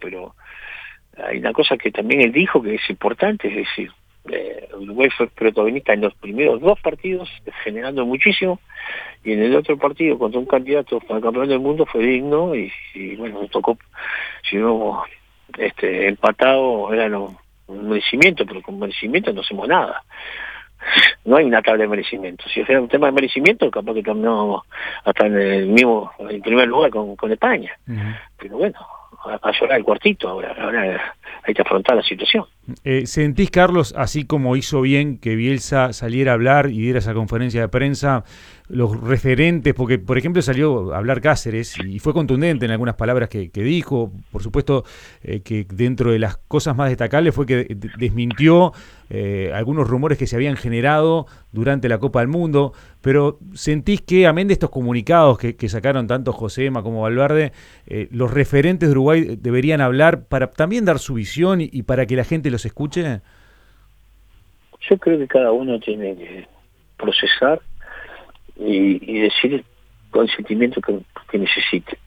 pero hay una cosa que también él dijo que es importante, es decir, Uruguay fue protagonista en los primeros 2 partidos, generando muchísimo, y en el otro partido contra un candidato para campeón del mundo fue digno, y bueno, nos tocó, si no empatado, era un merecimiento, pero con merecimiento no hacemos nada. No hay una tabla de merecimiento. Si fuera un tema de merecimiento, capaz que terminamos hasta en primer lugar con España. Pero bueno, a llorar el cuartito ahora hay que afrontar la situación. ¿Sentís, Carlos, así como hizo bien que Bielsa saliera a hablar y diera esa conferencia de prensa, los referentes, porque por ejemplo salió a hablar Cáceres y fue contundente en algunas palabras que dijo, por supuesto que dentro de las cosas más destacables fue que desmintió algunos rumores que se habían generado durante la Copa del Mundo, pero sentís que, amén de estos comunicados que sacaron tanto Josema como Valverde, los referentes de Uruguay deberían hablar para también dar su visión y para que la gente los escuche? Yo creo que cada uno tiene que procesar y decir con el sentimiento que necesite.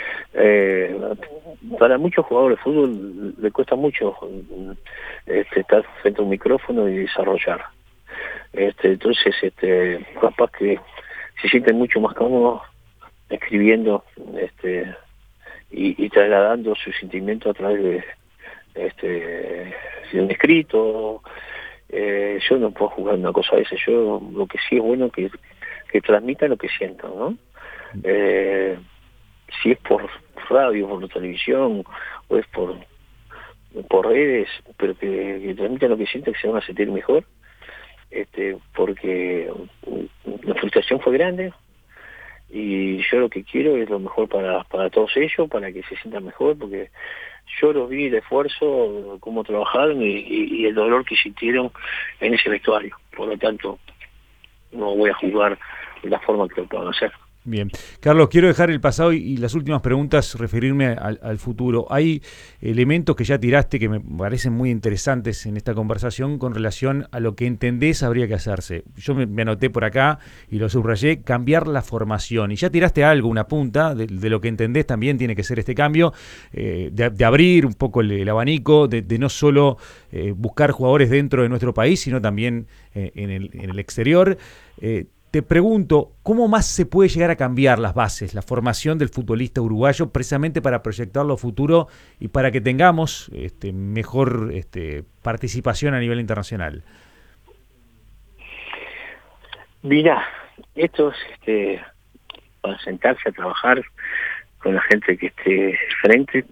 Para muchos jugadores de fútbol le cuesta mucho estar frente a un micrófono y desarrollar. Entonces, capaz que se sienten mucho más cómodos escribiendo y trasladando su sentimiento a través de un escrito. Yo no puedo jugar una cosa de esa. Yo lo que sí es bueno que transmitan lo que sientan, ¿no? Si es por radio, por televisión o es por redes, pero que transmitan lo que sientan, que se van a sentir mejor, porque la frustración fue grande y yo lo que quiero es lo mejor para todos ellos, para que se sientan mejor, porque yo los vi el esfuerzo, cómo trabajaron y el dolor que sintieron en ese vestuario. Por lo tanto, no voy a jugar de la forma que lo puedan hacer. Bien. Carlos, quiero dejar el pasado y las últimas preguntas, referirme al futuro. Hay elementos que ya tiraste que me parecen muy interesantes en esta conversación con relación a lo que entendés habría que hacerse. Yo me anoté por acá y lo subrayé, cambiar la formación. Y ya tiraste algo, una punta de lo que entendés también tiene que ser este cambio, de abrir un poco el abanico, de no solo buscar jugadores dentro de nuestro país, sino también en el exterior. Te pregunto, ¿cómo más se puede llegar a cambiar las bases, la formación del futbolista uruguayo, precisamente para proyectarlo a futuro y para que tengamos mejor participación a nivel internacional? Mira, esto es para sentarse a trabajar con la gente que esté frente,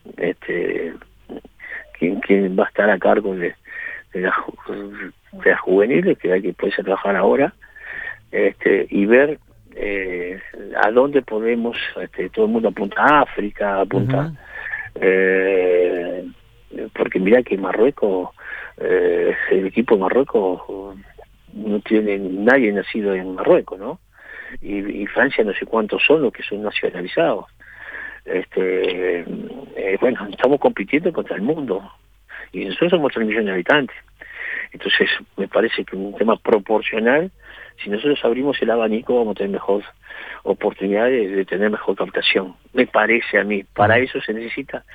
quien va a estar a cargo de las juveniles, que hay que poderse a trabajar ahora, y ver a dónde podemos, todo el mundo apunta a África, apunta, porque mira que Marruecos, el equipo de Marruecos no tiene nadie nacido en Marruecos, ¿no? Y Francia no sé cuántos son los que son nacionalizados. Bueno, estamos compitiendo contra el mundo y nosotros somos 3 millones de habitantes. Entonces me parece que un tema proporcional, si nosotros abrimos el abanico vamos a tener mejor oportunidad de tener mejor captación, me parece a mí. Para eso se necesita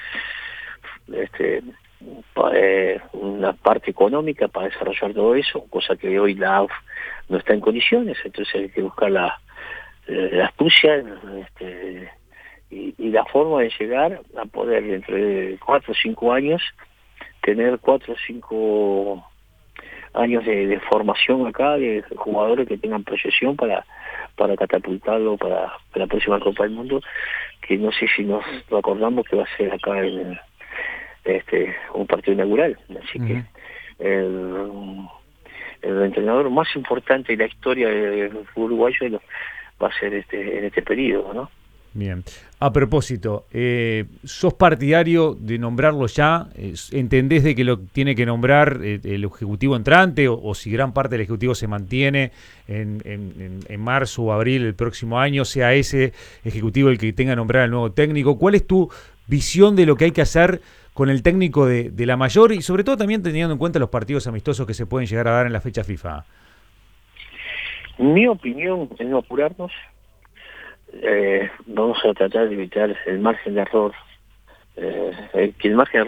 una parte económica para desarrollar todo eso, cosa que hoy la AUF no está en condiciones, entonces hay que buscar la astucia y la forma de llegar a poder entre 4 o 5 años tener 4 o 5 años de formación acá, de jugadores que tengan proyección para catapultarlo para la próxima Copa del Mundo, que no sé si nos lo acordamos que va a ser acá en un partido inaugural. Así que el entrenador más importante de la historia del fútbol uruguayo va a ser en este periodo, ¿no? Bien. A propósito, ¿sos partidario de nombrarlo ya? ¿Entendés de que lo tiene que nombrar el Ejecutivo entrante o si gran parte del Ejecutivo se mantiene en marzo o abril del próximo año, sea ese Ejecutivo el que tenga que nombrar al nuevo técnico? ¿Cuál es tu visión de lo que hay que hacer con el técnico de la mayor y sobre todo también teniendo en cuenta los partidos amistosos que se pueden llegar a dar en la fecha FIFA? Mi opinión es no apurarnos. Vamos a tratar de evitar el margen de error, que el margen de